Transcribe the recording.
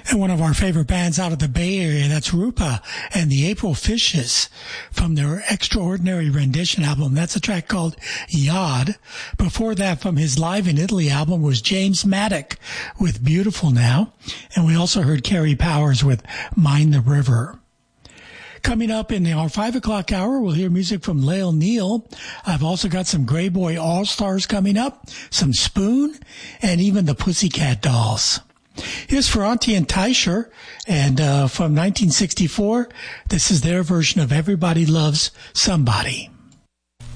And one of our favorite bands out of the Bay Area, that's Rupa and the April Fishes from their Extraordinary Rendition album. That's a track called Yod. Before that, from his Live in Italy album, was James Maddock with Beautiful Now. And we also heard Kerry Powers with Mind the River. Coming up in our 5 o'clock hour, we'll hear music from Lael Neal. I've also got some Grey Boy All-Stars coming up, some Spoon, and even the Pussycat Dolls. Here's Ferranti and Teicher, and from 1964, this is their version of Everybody Loves Somebody.